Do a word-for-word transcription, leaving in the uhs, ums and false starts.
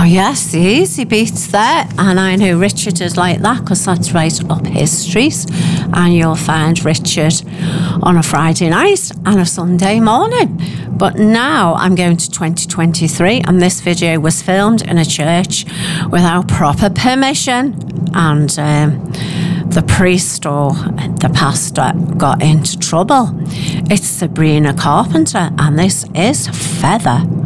Oh, yes, the easy beats there. And I know Richard is like that because that's right up his street. And you'll find Richard on a Friday night and a Sunday morning. But now I'm going to twenty twenty-three, and this video was filmed in a church without proper permission. And um, the priest or the pastor got into trouble. It's Sabrina Carpenter, and this is Feather.